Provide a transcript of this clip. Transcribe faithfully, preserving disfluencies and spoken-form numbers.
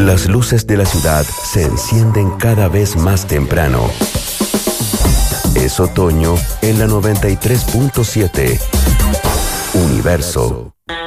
Las luces de la ciudad se encienden cada vez más temprano. Es otoño en la noventa y tres punto siete. Universo.